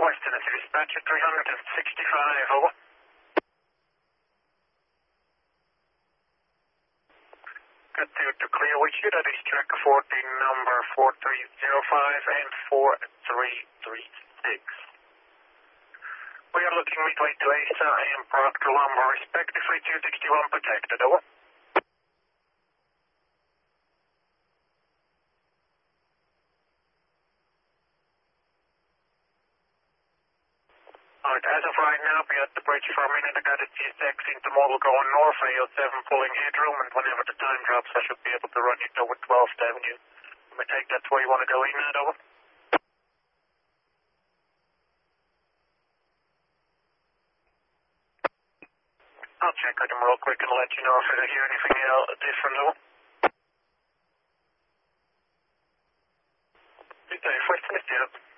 West Tennessee dispatcher 365, over. Got to clear with you, that is track 14 number 4305 and 4336. We are looking midway to ASA and Proctor Lumber, respectively 261 protected, over. Alright, as of right now, be at the bridge for a minute. I got a GSX into model going north, AO7 pulling headroom, and whenever the time drops, I should be able to run it over 12th Avenue. Let me take that where you want to go in at, over. I'll check with him real quick and let you know if I hear anything else different, over. Good day, West Tennessee.